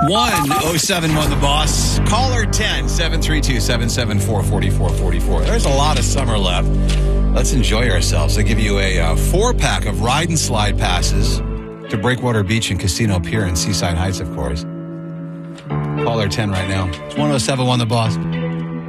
1071 The Boss. Caller 10-732-774-4444. There's a lot of summer left. Let's enjoy ourselves. I give you a 4-pack of ride and slide passes to Breakwater Beach and Casino Pier in Seaside Heights, of course. Caller 10 right now. It's 1071 The Boss.